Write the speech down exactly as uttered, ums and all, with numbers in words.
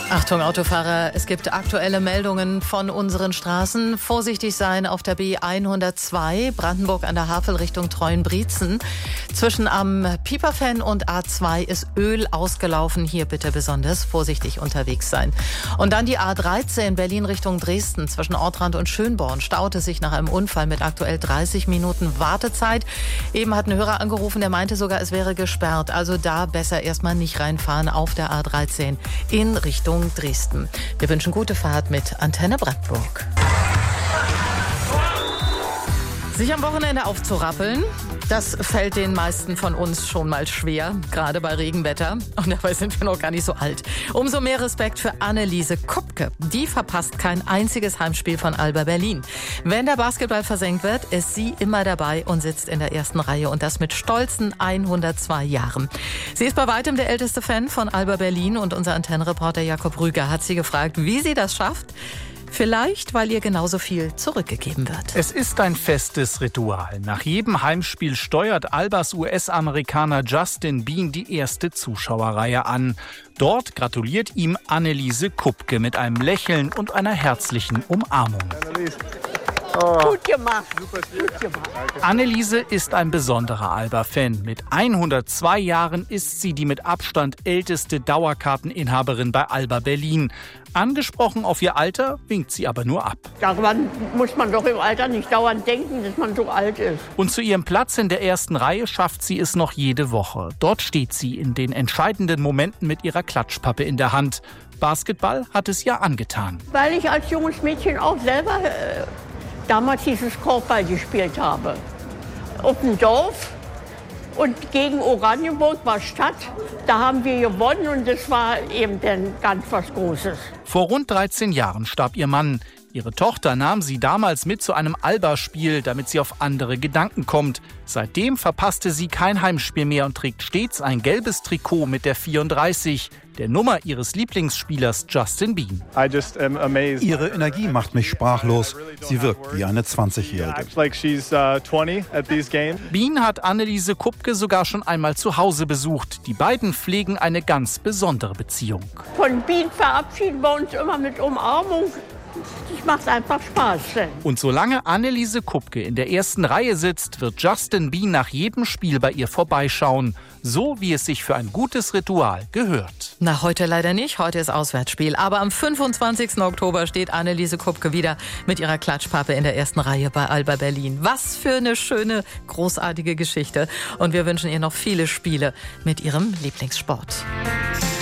Achtung Autofahrer, es gibt aktuelle Meldungen von unseren Straßen. Vorsichtig sein auf der B hundertzwei, Brandenburg an der Havel Richtung Treuenbrietzen. Zwischen am Pieperfenn und A zwei ist Öl ausgelaufen. Hier bitte besonders vorsichtig unterwegs sein. Und dann die A dreizehn, Berlin Richtung Dresden. Zwischen Ortrand und Schönborn staute sich nach einem Unfall mit aktuell dreißig Minuten Wartezeit. Eben hat ein Hörer angerufen, der meinte sogar, es wäre gesperrt. Also da besser erstmal nicht reinfahren auf der A dreizehn in Richtung Dresden. Wir wünschen gute Fahrt mit Antenne Brandenburg. Sich am Wochenende aufzurappeln, das fällt den meisten von uns schon mal schwer, gerade bei Regenwetter. Und dabei sind wir noch gar nicht so alt. Umso mehr Respekt für Anneliese Kupke. Die verpasst kein einziges Heimspiel von Alba Berlin. Wenn der Basketball versenkt wird, ist sie immer dabei und sitzt in der ersten Reihe. Und das mit stolzen hundertzwei Jahren. Sie ist bei weitem der älteste Fan von Alba Berlin. Und unser Antennenreporter Jakob Rüger hat sie gefragt, wie sie das schafft. Vielleicht, weil ihr genauso viel zurückgegeben wird. Es ist ein festes Ritual. Nach jedem Heimspiel steuert Albas U S-Amerikaner Justin Bean die erste Zuschauerreihe an. Dort gratuliert ihm Anneliese Kupke mit einem Lächeln und einer herzlichen Umarmung. Oh. Gut gemacht. Super Gut gemacht. Anneliese ist ein besonderer Alba-Fan. Mit hundertzwei Jahren ist sie die mit Abstand älteste Dauerkarteninhaberin bei Alba Berlin. Angesprochen auf ihr Alter, winkt sie aber nur ab. Daran muss man doch im Alter nicht dauernd denken, dass man so alt ist. Und zu ihrem Platz in der ersten Reihe schafft sie es noch jede Woche. Dort steht sie in den entscheidenden Momenten mit ihrer Klatschpappe in der Hand. Basketball hat es ihr angetan. Weil ich als junges Mädchen auch selber äh, damals dieses Korbball gespielt habe. Auf dem Dorf. Und gegen Oranienburg war Stadt, da haben wir gewonnen und das war eben dann ganz was Großes. Vor rund dreizehn Jahren starb ihr Mann. Ihre Tochter nahm sie damals mit zu einem Alba-Spiel, damit sie auf andere Gedanken kommt. Seitdem verpasste sie kein Heimspiel mehr und trägt stets ein gelbes Trikot mit der vierunddreißig, der Nummer ihres Lieblingsspielers Justin Bean. Ihre Energie macht mich sprachlos. Sie wirkt wie eine zwanzigjährige. Bean hat Anneliese Kupke sogar schon einmal zu Hause besucht. Die beiden pflegen eine ganz besondere Beziehung. Von Bean verabschieden wir uns immer mit Umarmung. Das macht einfach Spaß. Und solange Anneliese Kupke in der ersten Reihe sitzt, wird Justin Bean nach jedem Spiel bei ihr vorbeischauen. So wie es sich für ein gutes Ritual gehört. Na, heute leider nicht. Heute ist Auswärtsspiel. Aber am fünfundzwanzigsten Oktober steht Anneliese Kupke wieder mit ihrer Klatschpappe in der ersten Reihe bei Alba Berlin. Was für eine schöne, großartige Geschichte. Und wir wünschen ihr noch viele Spiele mit ihrem Lieblingssport.